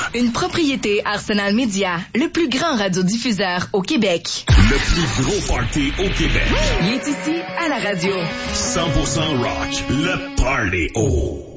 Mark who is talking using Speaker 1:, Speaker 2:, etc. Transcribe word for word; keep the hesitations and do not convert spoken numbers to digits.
Speaker 1: Une propriété Arsenal Média, le plus grand radiodiffuseur au Québec.
Speaker 2: Le plus gros party au Québec.
Speaker 1: Il est ici à la radio.
Speaker 2: cent pour cent rock, le Party O.